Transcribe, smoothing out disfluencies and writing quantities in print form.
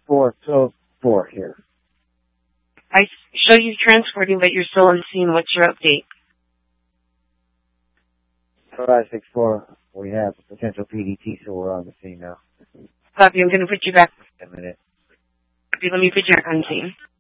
4 here. I show you transporting, but you're still on the scene. What's your update? 564, we have a potential PDT, so we're on the scene now. Copy, I'm going to put you back. A minute. Copy, let me put you back on scene.